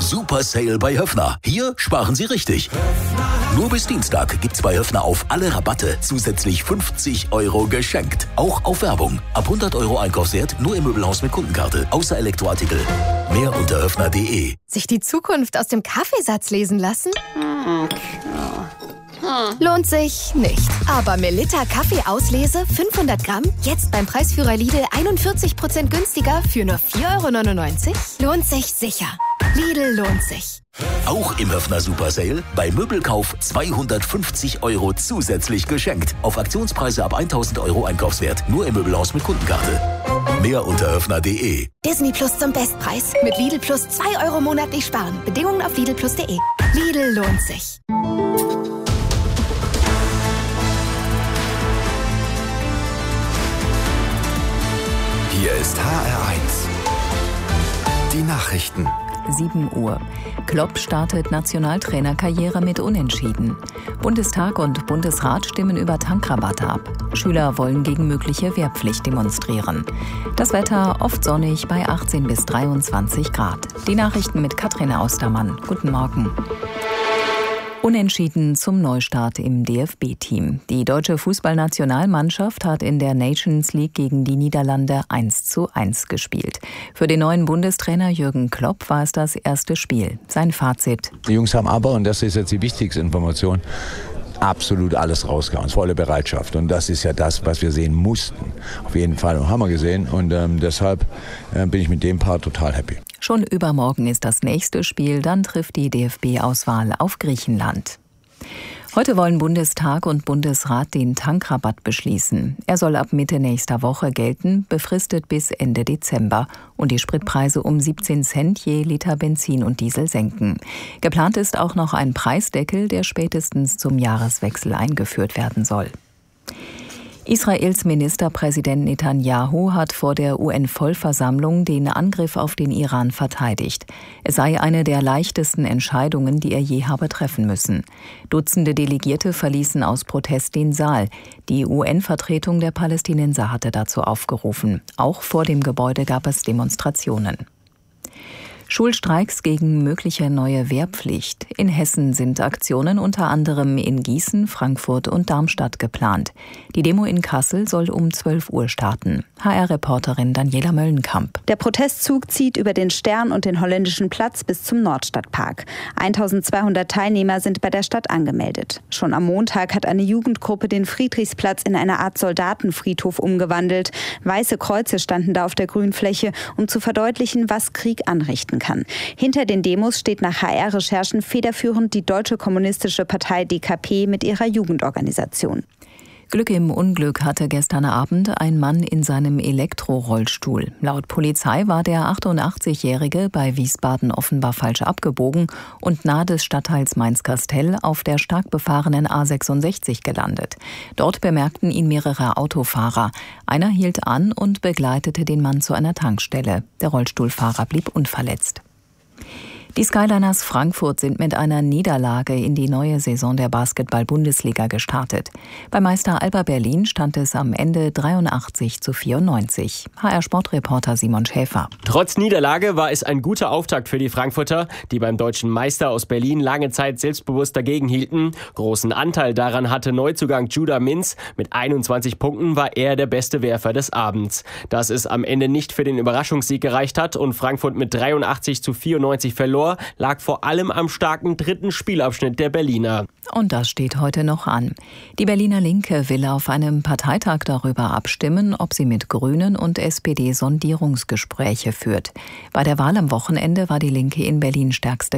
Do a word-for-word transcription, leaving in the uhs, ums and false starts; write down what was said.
Super Sale bei Höffner. Hier sparen Sie richtig. Nur bis Dienstag gibt's bei Höffner auf alle Rabatte zusätzlich fünfzig Euro geschenkt. Auch auf Werbung. Ab hundert Euro Einkaufswert nur im Möbelhaus mit Kundenkarte. Außer Elektroartikel. Mehr unter höffner punkt de. Sich die Zukunft aus dem Kaffeesatz lesen lassen? Lohnt sich nicht. Aber Melitta Kaffeeauslese fünfhundert Gramm, jetzt beim Preisführer Lidl einundvierzig Prozent günstiger für nur vier Euro neunundneunzig? Lohnt sich sicher. Lidl lohnt sich. Auch im Höffner Super Sale bei Möbelkauf zweihundertfünfzig Euro zusätzlich geschenkt. Auf Aktionspreise ab tausend Euro Einkaufswert. Nur im Möbelhaus mit Kundenkarte. Mehr unter höffner punkt de. Disney Plus zum Bestpreis. Mit Lidl Plus zwei Euro monatlich sparen. Bedingungen auf lidl plus punkt de. Lidl lohnt sich. Hier ist H R eins. Die Nachrichten. sieben Uhr. Klopp startet Nationaltrainerkarriere mit Unentschieden. Bundestag und Bundesrat stimmen über Tankrabatte ab. Schüler wollen gegen mögliche Wehrpflicht demonstrieren. Das Wetter oft sonnig bei achtzehn bis dreiundzwanzig Grad. Die Nachrichten mit Katrin Austermann. Guten Morgen. Unentschieden zum Neustart im D F B-Team. Die deutsche Fußballnationalmannschaft hat in der Nations League gegen die Niederlande eins zu eins gespielt. Für den neuen Bundestrainer Jürgen Klopp war es das erste Spiel. Sein Fazit: Die Jungs haben aber, und das ist jetzt die wichtigste Information, absolut alles rausgehauen, volle Bereitschaft. Und das ist ja das, was wir sehen mussten. Auf jeden Fall, und haben wir gesehen. Und ähm, deshalb äh, bin ich mit dem Part total happy. Schon übermorgen ist das nächste Spiel, dann trifft die D F B-Auswahl auf Griechenland. Heute wollen Bundestag und Bundesrat den Tankrabatt beschließen. Er soll ab Mitte nächster Woche gelten, befristet bis Ende Dezember und die Spritpreise um siebzehn Cent je Liter Benzin und Diesel senken. Geplant ist auch noch ein Preisdeckel, der spätestens zum Jahreswechsel eingeführt werden soll. Israels Ministerpräsident Netanyahu hat vor der U N-Vollversammlung den Angriff auf den Iran verteidigt. Es sei eine der leichtesten Entscheidungen, die er je habe treffen müssen. Dutzende Delegierte verließen aus Protest den Saal. Die U N-Vertretung der Palästinenser hatte dazu aufgerufen. Auch vor dem Gebäude gab es Demonstrationen. Schulstreiks gegen mögliche neue Wehrpflicht. In Hessen sind Aktionen unter anderem in Gießen, Frankfurt und Darmstadt geplant. Die Demo in Kassel soll um zwölf Uhr starten. H R-Reporterin Daniela Möllenkamp. Der Protestzug zieht über den Stern und den Holländischen Platz bis zum Nordstadtpark. eintausendzweihundert Teilnehmer sind bei der Stadt angemeldet. Schon am Montag hat eine Jugendgruppe den Friedrichsplatz in eine Art Soldatenfriedhof umgewandelt. Weiße Kreuze standen da auf der Grünfläche, um zu verdeutlichen, was Krieg anrichten kann. Hinter den Demos steht nach H R-Recherchen federführend die Deutsche Kommunistische Partei D K P mit ihrer Jugendorganisation. Glück im Unglück hatte gestern Abend ein Mann in seinem Elektrorollstuhl. Laut Polizei war der achtundachtzigjährige bei Wiesbaden offenbar falsch abgebogen und nahe des Stadtteils Mainz-Kastel auf der stark befahrenen A sechsundsechzig gelandet. Dort bemerkten ihn mehrere Autofahrer. Einer hielt an und begleitete den Mann zu einer Tankstelle. Der Rollstuhlfahrer blieb unverletzt. Die Skyliners Frankfurt sind mit einer Niederlage in die neue Saison der Basketball-Bundesliga gestartet. Bei Meister Alba Berlin stand es am Ende dreiundachtzig zu vierundneunzig. H R-Sportreporter Simon Schäfer. Trotz Niederlage war es ein guter Auftakt für die Frankfurter, die beim deutschen Meister aus Berlin lange Zeit selbstbewusst dagegen hielten. Großen Anteil daran hatte Neuzugang Judah Mintz. Mit einundzwanzig Punkten war er der beste Werfer des Abends. Dass es am Ende nicht für den Überraschungssieg gereicht hat und Frankfurt mit dreiundachtzig zu vierundneunzig verlor, lag vor allem am starken dritten Spielabschnitt der Berliner. Und das steht heute noch an. Die Berliner Linke will auf einem Parteitag darüber abstimmen, ob sie mit Grünen und S P D Sondierungsgespräche führt. Bei der Wahl am Wochenende war die Linke in Berlin stärkste